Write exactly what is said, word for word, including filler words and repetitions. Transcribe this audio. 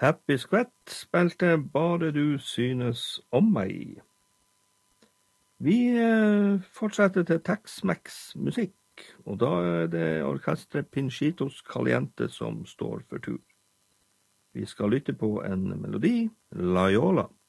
Happy Skvett spilte Bare du synes om meg. Vi fortsetter til Tex-Mex musikk, og da er det orkestret Pinchitos Caliente som står for tur. Vi skal lytte på en melodi, La Yola.